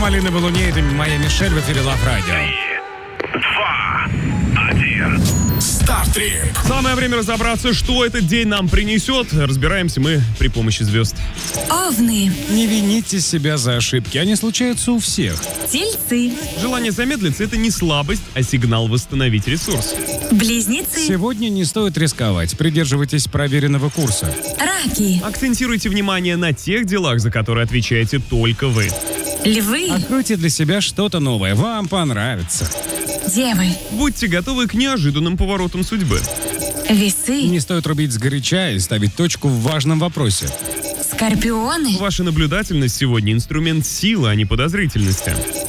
малиновой луне. Это моя Мишель в эфире Love Radio. 2, 1. Стартрип. Самое время разобраться, что этот день нам принесет. Разбираемся мы при помощи звезд. Овны. Не вините себя за ошибки, они случаются у всех. Тельцы. Желание замедлиться – это не слабость, а сигнал восстановить ресурс. Близнецы. Сегодня не стоит рисковать, придерживайтесь проверенного курса. Раки. Акцентируйте внимание на тех делах, за которые отвечаете только вы. Львы. Откройте для себя что-то новое, вам понравится. Девы. Будьте готовы к неожиданным поворотам судьбы. Весы. Не стоит рубить сгоряча и ставить точку в важном вопросе. Скорпионы. Ваша наблюдательность сегодня – инструмент силы, а не подозрительности.